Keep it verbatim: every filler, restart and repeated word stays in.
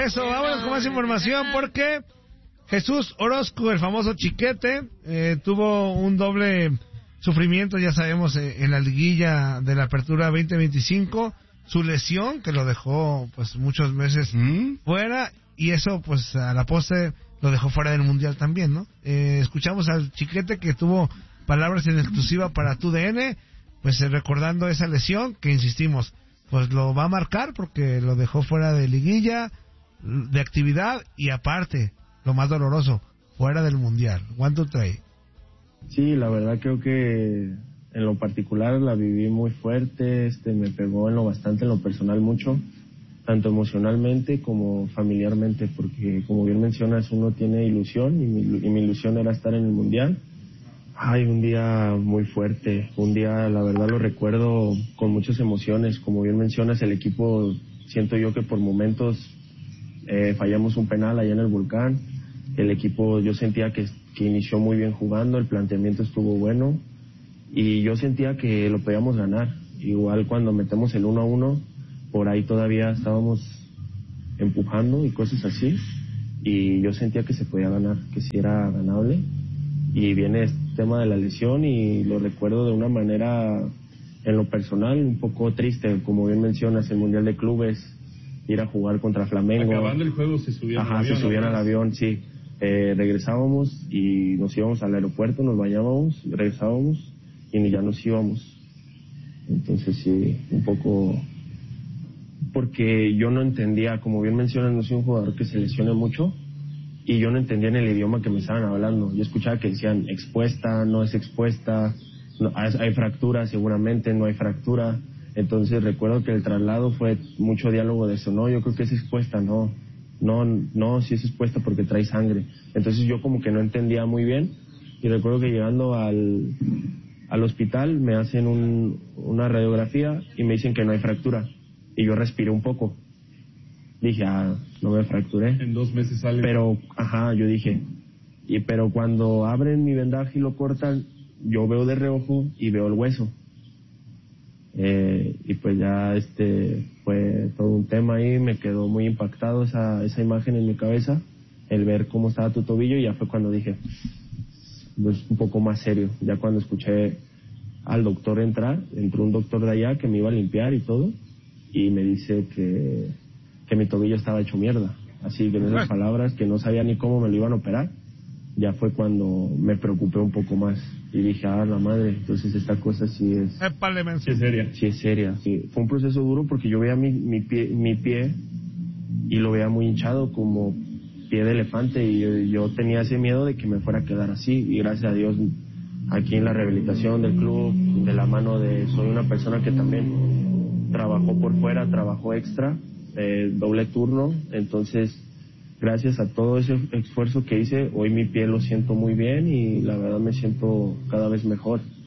eso, vámonos con más información porque Jesús Orozco, el famoso Chiquete, eh, tuvo un doble sufrimiento, ya sabemos, eh, en la liguilla de la Apertura veinte veinticinco, su lesión que lo dejó pues muchos meses ¿Mm? fuera, y eso pues a la postre lo dejó fuera del Mundial también, ¿no? Eh, escuchamos al Chiquete que tuvo palabras en exclusiva para Tu D N, pues eh, recordando esa lesión que, insistimos, pues lo va a marcar porque lo dejó fuera de liguilla, de actividad, y aparte, lo más doloroso, fuera del Mundial. One, two, three. Sí, la verdad creo que en lo particular la viví muy fuerte, este me pegó en lo bastante, en lo personal mucho, tanto emocionalmente como familiarmente, porque como bien mencionas, uno tiene ilusión, y mi, y mi ilusión era estar en el Mundial. Ay, un día muy fuerte, un día la verdad lo recuerdo con muchas emociones, como bien mencionas, el equipo, siento yo que por momentos eh, fallamos un penal allá en el Volcán, el equipo yo sentía que, que inició muy bien jugando, el planteamiento estuvo bueno, y yo sentía que lo podíamos ganar. Igual cuando metemos el uno a uno, por ahí todavía estábamos empujando y cosas así, y yo sentía que se podía ganar, que sí era ganable, y viene este tema de la lesión y lo recuerdo de una manera, en lo personal, un poco triste, como bien mencionas, el Mundial de Clubes, ir a jugar contra Flamengo. Acabando el juego se subían Ajá, al avión. se subían ¿no? al avión, sí. Eh, regresábamos y nos íbamos al aeropuerto, nos bañábamos, regresábamos y ya nos íbamos. Entonces sí, un poco, porque yo no entendía, como bien mencionas, no soy un jugador que se lesione mucho, y yo no entendía en el idioma que me estaban hablando. Yo escuchaba que decían expuesta, no es expuesta, no, hay, hay fractura seguramente, no hay fractura. Entonces recuerdo que el traslado fue mucho diálogo de eso, no, yo creo que es expuesta, no, no, no, sí es expuesta porque trae sangre. Entonces yo como que no entendía muy bien, y recuerdo que llegando al, al hospital me hacen un, una radiografía y me dicen que no hay fractura, y yo respiré un poco. Dije, ah, no me fracturé. En dos meses sale. Pero, ajá, yo dije, y pero cuando abren mi vendaje y lo cortan, yo veo de reojo y veo el hueso. Eh, y pues ya este fue todo un tema ahí, me quedó muy impactado esa, esa imagen en mi cabeza, el ver cómo estaba tu tobillo, y ya fue cuando dije, pues un poco más serio. Ya cuando escuché al doctor entrar, entró un doctor de allá que me iba a limpiar y todo, y me dice que... que mi tobillo estaba hecho mierda, así que en esas palabras, que no sabía ni cómo me lo iban a operar, ya fue cuando me preocupé un poco más y dije, ah, la madre, entonces esta cosa sí es, sí es seria. Sí es seria, sí. Fue un proceso duro porque yo veía mi, mi, pie, mi pie y lo veía muy hinchado como pie de elefante, y yo, yo tenía ese miedo de que me fuera a quedar así, y gracias a Dios aquí en la rehabilitación del club, de la mano de, soy una persona que también trabajó por fuera, trabajó extra, Eh, doble turno, entonces gracias a todo ese esfuerzo que hice, hoy mi pie lo siento muy bien y la verdad me siento cada vez mejor.